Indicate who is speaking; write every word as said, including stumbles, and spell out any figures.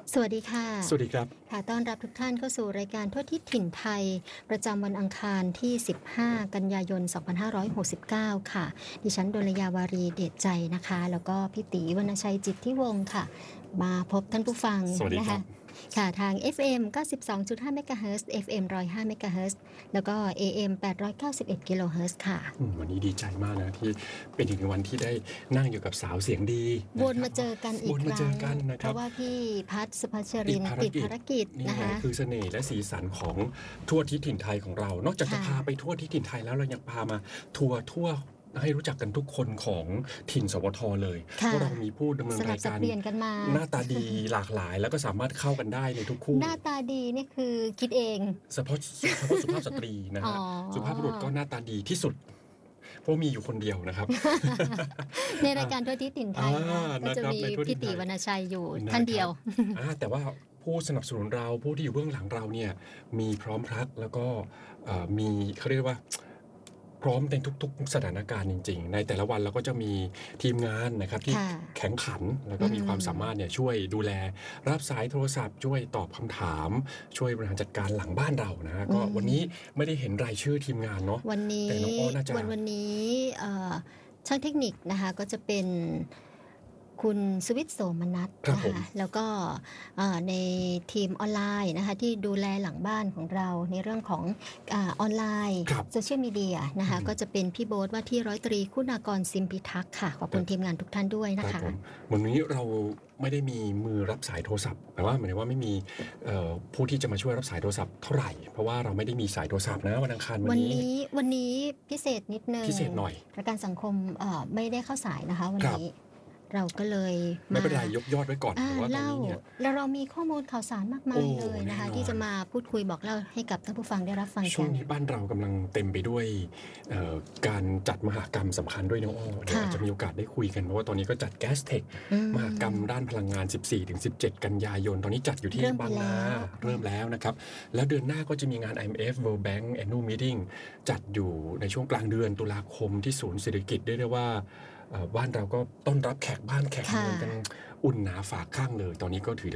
Speaker 1: สวัสดีค่ะ
Speaker 2: สวัสดีครับ
Speaker 1: ค่ะต้อนรับทุกท่านเข้าสู่รายการทั่วทิศถิ่นไทยประจำวันอังคารที่สิบห้ากันยายนสองพันห้าร้อยหกสิบเก้าค่ะดิฉันดลยาวารีเดชใจนะคะแล้วก็พี่ตีวรรณชัยจิตทิวงศ์ค่ะมาพบท่านผู้ฟัง
Speaker 2: สวัสดี
Speaker 1: นะคะค่ะทาง เอฟ เอ็ม เก้าสิบสองจุดห้า เมกะเฮิรตซ์ เอฟ เอ็ม หนึ่งร้อยห้า เมกะเฮิรตซ์แล้วก็ เอ เอ็ม แปดร้อยเก้าสิบเอ็ด กิโลเฮิรตซ์ค่ะ
Speaker 2: วันนี้ดีใจมากนะที่เป็นอีกวันที่ได้นั่งอยู่กับสาวเสียงดี
Speaker 1: วนมาเจอกันอีกครั้งเพราะว่าพี่พัฒน์ สุภัชรินทร์ติดภารกิจนะคะ
Speaker 2: คือเสน่ห์และสีสันของทั่วทิศถิ่นไทยของเรานอกจากจะพาไปทั่วทิศถิ่นไทยแล้วเรายังพามาทัวร์ทั่วให้รู้จักกันทุกคนของถิ่นสวทเลยเพราะเรามีผู้ดำเนินรายการหน้าตาดีหลากหลายแล้วก็สามารถเข้ากันได้ในทุกคู่
Speaker 1: หน้าตาดีนี่คือคิดเอง
Speaker 2: เฉพาะเฉพาะสุภาพสตรีนะฮะสุภาพบุรุษก็หน้าตาดีที่สุดเพราะมีอยู่คนเดียวนะครับ
Speaker 1: ในรายการทั่วทิศถิ่นไทยก็จะมีพี่ติวรรณชัยอยู่ท่านเดียว
Speaker 2: แต่ว่าผู้สนับสนุนเราผู้ที่อยู่เบื้องหลังเราเนี่ยมีพร้อมพรักแล้วก็มีเขาเรียกว่าพร้อมในทุกๆสถานการณ์จริงๆในแต่ละวันเราก็จะมีทีมงานนะครับที่แข็งขันแล้วก็มีความสามารถเนี่ยช่วยดูแลรับสายโทรศัพท์ช่วยตอบคำถามช่วยบริหารจัดการหลังบ้านเรานะก็วันนี้ไม่ได้เห็นรายชื่อทีมงานเนาะ
Speaker 1: วันนี้วันวันนี้ช่างเทคนิคนะคะก็จะเป็นคุณสวิทย์โสมนัสนะคะแล้วก็ในทีมออนไลน์นะคะที่ดูแลหลังบ้านของเราในเรื่องของออนไลน์โซเชียลมีเดียนะคะก็จะเป็นพี่โบ๊ทว่าที่ร้อยตรีคุณากรซิมพิทักษ์ค่ะขอบคุณทีมงานทุกท่านด้วยนะคะ
Speaker 2: วันนี้เราไม่ได้มีมือรับสายโทรศัพท์แปลว่าหมายถึงว่าไม่มีผู้ที่จะมาช่วยรับสายโทรศัพท์เท่าไหร่เพราะว่าเราไม่ได้มีสายโทรศัพท์นะวันอังคารวันนี้
Speaker 1: วันนี้พิเศษนิดนึง
Speaker 2: พิเศษหน่อย
Speaker 1: ประกันสังคมไม่ได้เข้าสายนะคะวันนี้เราก็เลย
Speaker 2: ไม่เป็นไรยกยอดไว้ก่อนเพราะว่าตอนนี้เนี่ย
Speaker 1: แล้วเรามีข้อมูลข่าวสารมากมายเลยนะคะที่จะมาพูดคุยบอกเล่าให้กับท่านผู้ฟังได้รับฟังกัน
Speaker 2: ช่วงนี้บ้านเรากำลังเต็มไปด้วยการจัดมหกรรมสำคัญด้วยน้องอ้อเดี๋ยวอาจจะมีโอกาสได้คุยกันเพราะว่าตอนนี้ก็จัดแก๊สเทคมหกรรมด้านพลังงาน สิบสี่ถึงสิบเจ็ด กันยายนตอนนี้จัดอยู่ที่บางนาเริ่มแล้วนะครับแล้วเดือนหน้าก็จะมีงาน ไอ เอ็ม เอฟ World Bank Annual Meeting จัดอยู่ในช่วงกลางเดือนตุลาคมที่ศูนย์เศรษฐกิจได้เรียกว่าบ้านเราก็ต้อนรับแขกบ้านแขกเมืองกันอุ่นหนาฝาข้างเลยตอนนี้ก็ถือ